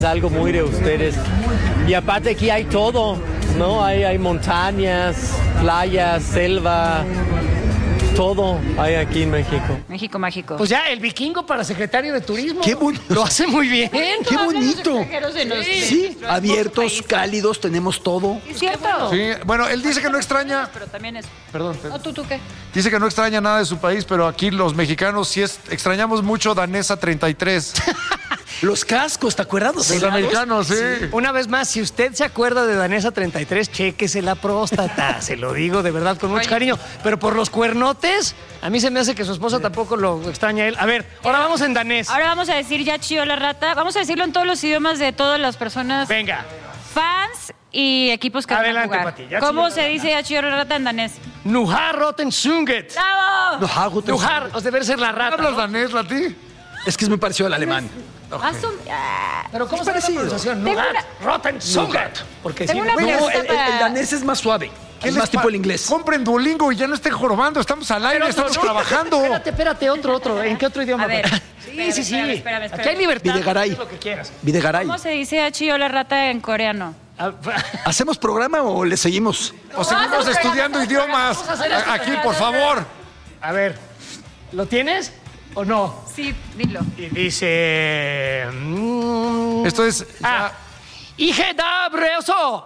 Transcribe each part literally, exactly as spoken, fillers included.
Algo muy de ustedes. Y aparte aquí hay todo, ¿no? Hay, hay montañas, playas, selva, todo hay aquí en México. México mágico. Pues ya, el vikingo para secretario de turismo. Qué bonito. Lo hace muy bien. Qué bonito. Sí, Sí, abiertos, cálidos, tenemos todo. ¿Es cierto? Sí, bueno, él dice que no extraña... Pero también es... Perdón. ¿No, tú, tú qué? Dice que no extraña nada de su país, pero aquí los mexicanos sí es, extrañamos mucho Danesa treinta y tres. Los cascos, ¿te acuerdas? Los Los helados. americanos, sí. Una vez más, si usted se acuerda de Danesa treinta y tres, chéquese la próstata. Se lo digo de verdad con mucho Oye. cariño. Pero por los cuernotes, a mí se me hace que su esposa tampoco lo extraña a él. A ver, ahora vamos en danés. Ahora vamos a decir ya chilló la rata. Vamos a decirlo en todos los idiomas de todas las personas, Venga. fans y equipos que Adelante, van a jugar. Pati, ya ¿Cómo chilló se la dice ya chilló la rata en danés? Nuhar roten sunget. ¡Bravo! No, hago todo. Nuhar, os debe ser la rata. ¿Hablas ¿no? danés, Lati? Es que es muy parecido al alemán. Haz un- ah. Pero ¿cómo Es se llama la parecido. pronunciación? Tengo Nuhar roten sunget. Porque Tengo sí, una No, pregunta el, el- para- el danés es más suave. Es más tipo el inglés. Compren Duolingo y ya no estén jorobando. Estamos al aire, estamos trabajando. Espérate, espérate, otro, otro. ¿En qué otro idioma? A ver. Sí, sí, sí. Espérame, espérame, espérame. Aquí hay libertad. Videgaray. haz lo que quieras. Videgaray. ¿Cómo se dice ya chilló la rata en coreano? Ah, ¿Hacemos programa o le seguimos? O seguimos estudiando idiomas. A- Aquí, por favor. A ver, ¿lo tienes o no? Sí, dilo. Y dice... mm, Esto es... Ah, ¡Ije da breso!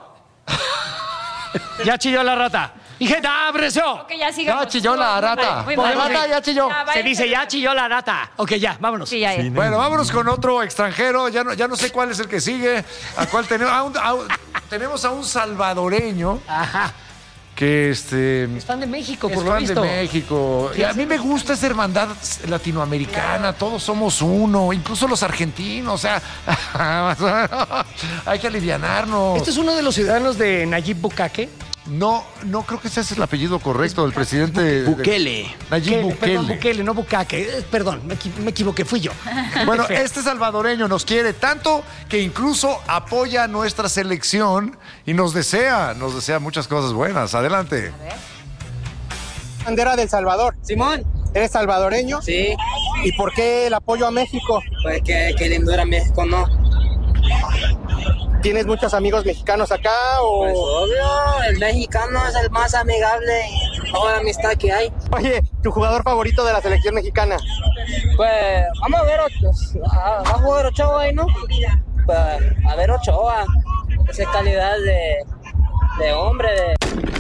Ya chilló la rata. ¡Ije da breso! Ok, ya sigamos. Ya chilló la rata. Muy mal, muy La mal. rata ya chilló. Ya, Se váyanse. dice, ya chilló la rata. Ok, ya, vámonos. Sí, ya, ya. Bueno, vámonos con otro extranjero. Ya no, ya no sé cuál es el que sigue. ¿A cuál tenemos? A un- a un- tenemos a un salvadoreño Ajá. que este... Es fan de México, Es por lo fan visto. de México. Y a mí me gusta esa hermandad latinoamericana. Todos somos uno, incluso los argentinos. O sea, hay que alivianarnos. Este es uno de los ciudadanos de Nayib Bukake. No, no creo que ese es el apellido correcto del presidente. de- Bukele. Nayib Bukele, Perdón, Bukele. Bukele, no Bukake. Eh, Perdón, me, equi- me equivoqué, fui yo. Bueno, este salvadoreño nos quiere tanto que incluso apoya a nuestra selección y nos desea, nos desea muchas cosas buenas. Adelante. Bandera del Salvador. Simón, ¿Eres salvadoreño? sí, ¿Y por qué el apoyo a México? pues que, que lindo era México, ¿no? ¿Tienes muchos amigos mexicanos acá Pues o...? obvio, el mexicano es el más amigable y toda la amistad que hay. Oye, ¿tu jugador favorito de la selección mexicana? Pues vamos a ver, pues, a- va a jugar Ochoa ahí, ¿no? Pues a ver Ochoa, esa calidad de, de hombre, de...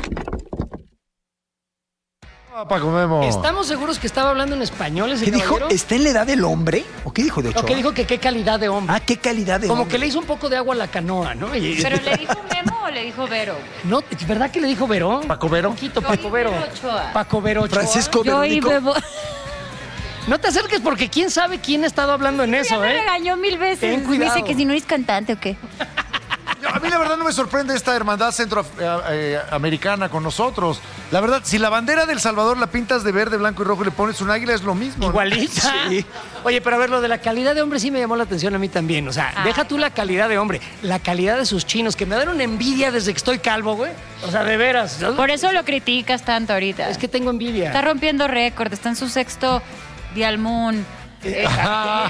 Ah, Paco Memo. ¿Estamos seguros que estaba hablando en español ese ¿Qué dijo? caballero? ¿Está en la edad del hombre? ¿O qué dijo de Ochoa? ¿O qué dijo que qué calidad de hombre? Ah, qué calidad de Como hombre. que le hizo un poco de agua a la canoa, ¿no? Y- ¿Pero le dijo Memo o le dijo Vero? No, ¿es verdad que le dijo Verón? Paco Vero. Un poquito, Yo Paco y Vero. Vero Ochoa. Paco Vero Ochoa. Francisco Yo y Verónico. Bebo. No te acerques porque quién sabe quién ha estado hablando en Ya eso, me ¿eh? regañó mil veces. Ten Me cuidado. dice que si no eres cantante o qué. Yo- A mí la verdad no me sorprende esta hermandad centroamericana con nosotros. La verdad, si la bandera del Salvador la pintas de verde, blanco y rojo y le pones un águila, es lo mismo. ¿no? Igualita. Sí. Oye, pero a ver, lo de la calidad de hombre sí me llamó la atención a mí también. O sea, Ah. deja tú la calidad de hombre, la calidad de sus chinos, que me dan una envidia desde que estoy calvo, güey. O sea, de veras. Por eso lo criticas tanto ahorita. Es que tengo envidia. Está rompiendo récord, está en su sexto Dial Moon. Estamos.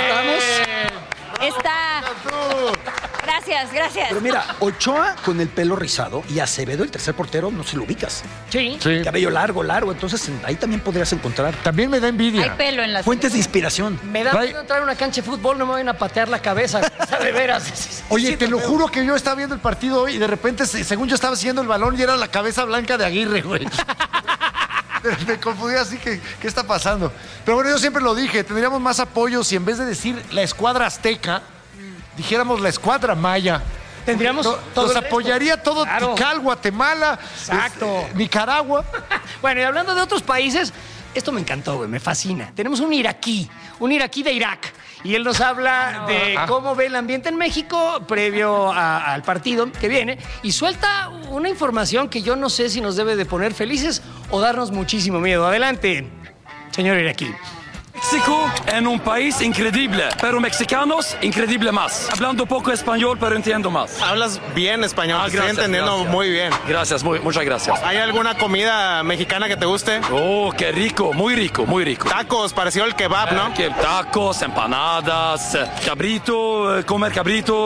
Está. Gracias, gracias. Pero mira, Ochoa con el pelo rizado y Acevedo, el tercer portero, no se lo ubicas. Sí. Sí. Cabello largo, largo. Entonces ahí también podrías encontrar También me da Hay envidia. pelo en las. fuentes de inspiración. Me da Trae- miedo entrar a una cancha de fútbol, no me vayan a patear la cabeza. O sea, de veras. Oye, Sí, te lo veo. juro que yo estaba viendo el partido hoy y de repente, se- según yo estaba haciendo el balón y era la cabeza blanca de Aguirre, güey. Me confundí así que, ¿qué está pasando? Pero bueno, yo siempre lo dije, tendríamos más apoyo si en vez de decir la escuadra azteca, dijéramos la escuadra maya. Tendríamos No- todo nos el resto. apoyaría todo Claro. Tikal, Guatemala, Exacto. este, Nicaragua. Bueno, y hablando de otros países, esto me encantó, güey, me fascina. Tenemos un iraquí, un iraquí de Irak. Y él nos habla de cómo ve el ambiente en México previo a- al partido que viene y suelta una información que yo no sé si nos debe de poner felices o darnos muchísimo miedo. Adelante, señor iraquí. México es un país increíble, pero mexicanos increíble más. Hablando poco español, pero entiendo más. Hablas bien español, Ah, te estoy gracias, entendiendo gracias. muy bien. Gracias, muy, muchas gracias. ¿Hay alguna comida mexicana que te guste? Oh, qué rico, muy rico, muy rico. Tacos, parecido al kebab, ¿no? Eh, que tacos, empanadas, eh, cabrito, eh, comer cabrito.